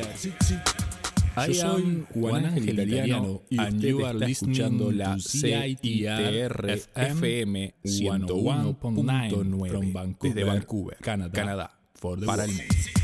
Yo soy Juan Ángel Italiano y usted está escuchando la CITR FM 101.9 desde Vancouver, Canadá, para el mundo.